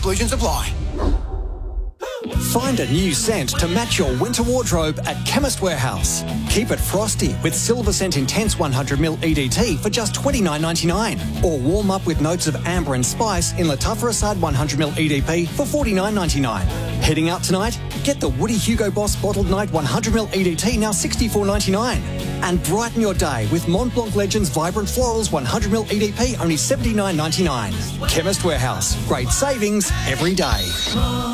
Exclusions apply. Find a new scent to match your winter wardrobe at Chemist Warehouse. Keep it frosty with Silver Scent Intense 100ml EDT for just $29.99. Or warm up with notes of amber and spice in Lattafa Assad 100ml EDP for $49.99. Heading out tonight? Get the Woody Hugo Boss Bottled Night 100ml EDT now $64.99. And brighten your day with Mont Blanc Legends Vibrant Florals 100ml EDP only $79.99. Chemist Warehouse. Great savings every day.